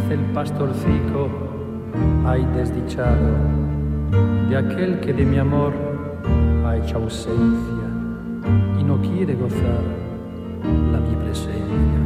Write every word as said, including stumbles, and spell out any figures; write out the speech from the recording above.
dice el pastorcico, ay desdichado, de aquel que de mi amor ha hecho ausencia y no quiere gozar la mi presencia.